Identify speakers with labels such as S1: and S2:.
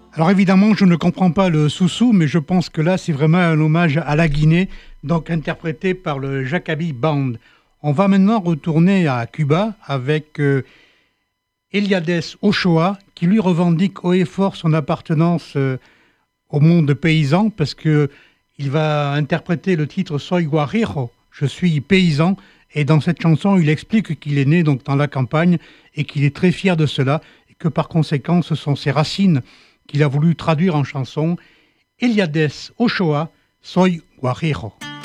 S1: Alors évidemment, je ne comprends pas le Soussou, mais je pense que là, c'est vraiment un hommage à la Guinée, donc interprété par le Jacabi Band. On va maintenant retourner à Cuba avec Eliades Ochoa, qui lui revendique haut et fort son appartenance au monde paysan, parce que il va interpréter le titre Soy Guajiro, je suis paysan, et dans cette chanson, il explique qu'il est né donc dans la campagne et qu'il est très fier de cela, et que par conséquent, ce sont ses racines qu'il a voulu traduire en chanson. Eliades Ochoa, Soy Guajiro.